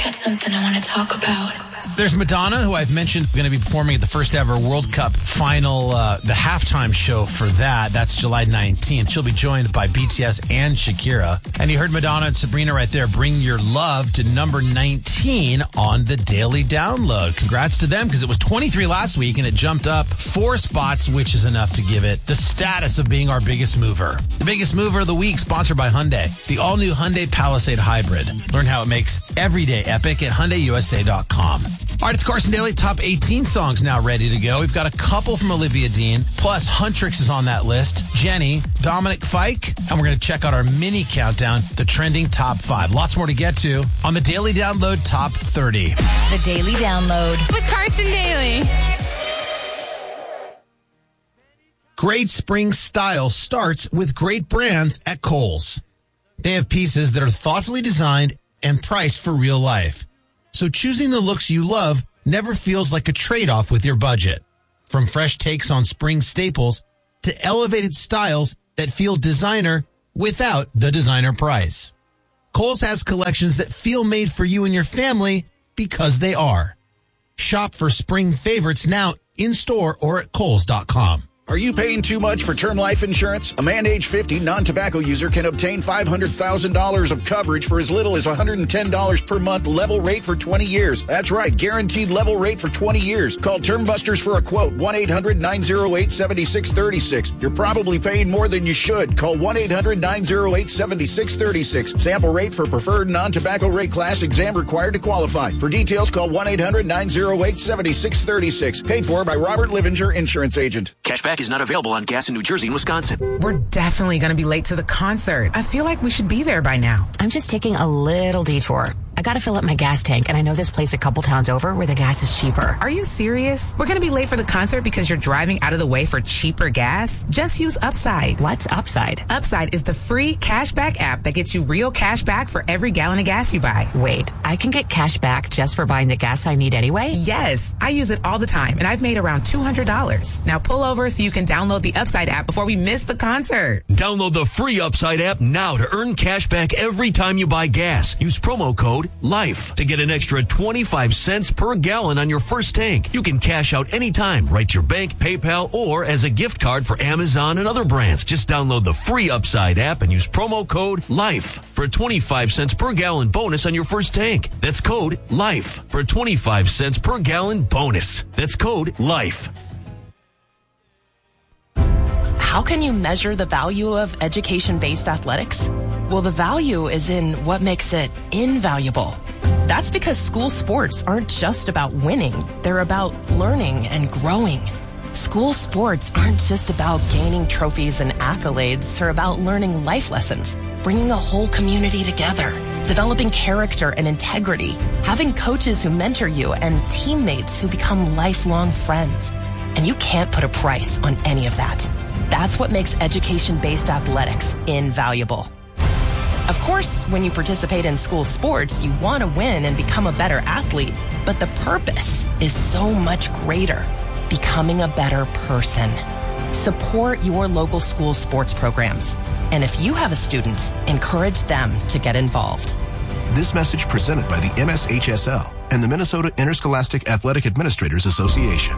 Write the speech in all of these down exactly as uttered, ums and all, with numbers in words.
got something I want to talk about. There's Madonna, who I've mentioned, going to be performing at the first ever World Cup final, uh, the halftime show for that. That's July nineteenth. She'll be joined by B T S and Shakira. And you heard Madonna and Sabrina right there bring your love to number nineteen on the Daily Download. Congrats to them, because it was twenty-three last week and it jumped up four spots, which is enough to give it the status of being our biggest mover. The biggest mover of the week, sponsored by Hyundai. The all-new Hyundai Palisade Hybrid. Learn how it makes every day epic at Hyundai U S A dot com. All right, it's Carson Daly. Top eighteen songs now ready to go. We've got a couple from Olivia Dean. Plus, Huntrix is on that list. Jenny, Dominic Fike. And we're going to check out our mini countdown, the trending top five. Lots more to get to on the Daily Download Top thirty. The Daily Download with Carson Daly. Great spring style starts with great brands at Kohl's. They have pieces that are thoughtfully designed and priced for real life. So choosing the looks you love never feels like a trade-off with your budget. From fresh takes on spring staples to elevated styles that feel designer without the designer price. Kohl's has collections that feel made for you and your family because they are. Shop for spring favorites now in-store or at Kohls dot com. Are you paying too much for term life insurance? A man age fifty, non-tobacco user can obtain five hundred thousand dollars of coverage for as little as one hundred ten dollars per month, level rate for twenty years. That's right, guaranteed level rate for twenty years. Call Term Busters for a quote, one eight hundred nine oh eight seven six three six. You're probably paying more than you should. Call one eight hundred nine oh eight seven six three six. Sample rate for preferred non-tobacco rate class, exam required to qualify. For details, call one eight hundred nine oh eight seven six three six. Paid for by Robert Livinger, insurance agent. Cashback is not available on gas in New Jersey and Wisconsin. We're definitely going to be late to the concert. I feel like we should be there by now. I'm just taking a little detour. I gotta fill up my gas tank, and I know this place a couple towns over where the gas is cheaper. Are you serious? We're gonna be late for the concert because you're driving out of the way for cheaper gas? Just use Upside. What's Upside? Upside is the free cashback app that gets you real cash back for every gallon of gas you buy. Wait, I can get cash back just for buying the gas I need anyway? Yes, I use it all the time, and I've made around two hundred dollars. Now pull over so you can download the Upside app before we miss the concert. Download the free Upside app now to earn cash back every time you buy gas. Use promo code LIFE to get an extra twenty-five cents per gallon on your first tank. You can cash out anytime, right to your bank, PayPal, or as a gift card for Amazon and other brands. Just download the free Upside app and use promo code LIFE for a twenty-five cents per gallon bonus on your first tank. That's code LIFE for a twenty-five cents per gallon bonus. That's code LIFE. How can you measure the value of education-based athletics? Well, the value is in what makes it invaluable. That's because school sports aren't just about winning. They're about learning and growing. School sports aren't just about gaining trophies and accolades. They're about learning life lessons, bringing a whole community together, developing character and integrity, having coaches who mentor you, and teammates who become lifelong friends. And you can't put a price on any of that. That's what makes education-based athletics invaluable. Of course, when you participate in school sports, you want to win and become a better athlete, but the purpose is so much greater, becoming a better person. Support your local school sports programs. And if you have a student, encourage them to get involved. This message presented by the M S H S L and the Minnesota Interscholastic Athletic Administrators Association.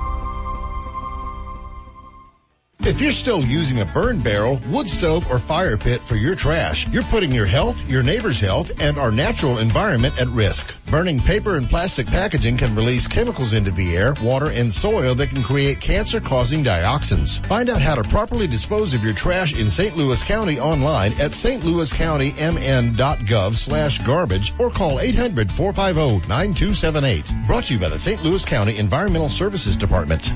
If you're still using a burn barrel, wood stove, or fire pit for your trash, you're putting your health, your neighbor's health, and our natural environment at risk. Burning paper and plastic packaging can release chemicals into the air, water, and soil that can create cancer-causing dioxins. Find out how to properly dispose of your trash in Saint Louis County online at s t louis county m n dot gov slash garbage or call eight hundred, four five zero, nine two seven eight. Brought to you by the Saint Louis County Environmental Services Department.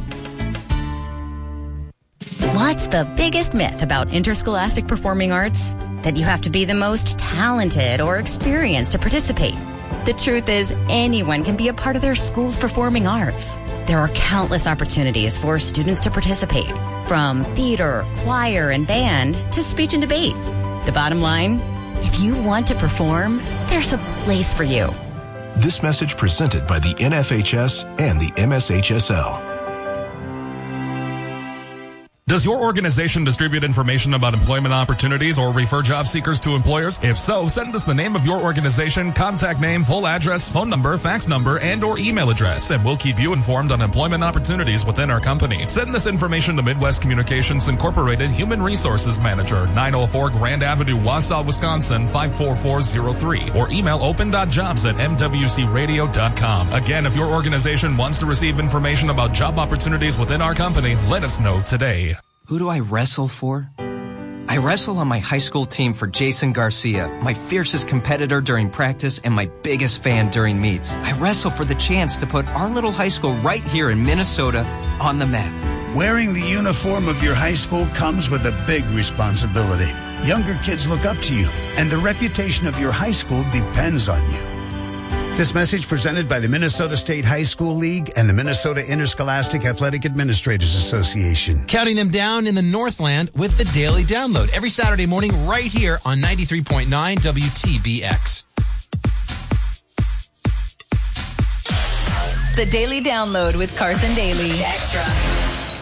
What's the biggest myth about interscholastic performing arts? That you have to be the most talented or experienced to participate. The truth is, anyone can be a part of their school's performing arts. There are countless opportunities for students to participate, from theater, choir, and band to speech and debate. The bottom line, if you want to perform, there's a place for you. This message presented by the N F H S and the M S H S L. Does your organization distribute information about employment opportunities or refer job seekers to employers? If so, send us the name of your organization, contact name, full address, phone number, fax number, and or email address, and we'll keep you informed on employment opportunities within our company. Send this information to Midwest Communications Incorporated Human Resources Manager, nine oh four Grand Avenue, Wausau, Wisconsin, five four four zero three, or email open dot jobs at m w c radio dot com. Again, if your organization wants to receive information about job opportunities within our company, let us know today. Who do I wrestle for? I wrestle on my high school team for Jason Garcia, my fiercest competitor during practice and my biggest fan during meets. I wrestle for the chance to put our little high school right here in Minnesota on the map. Wearing the uniform of your high school comes with a big responsibility. Younger kids look up to you, and the reputation of your high school depends on you. This message presented by the Minnesota State High School League and the Minnesota Interscholastic Athletic Administrators Association. Counting them down in the Northland with the Daily Download every Saturday morning right here on ninety-three point nine W T B X. The Daily Download with Carson Daly. Extra.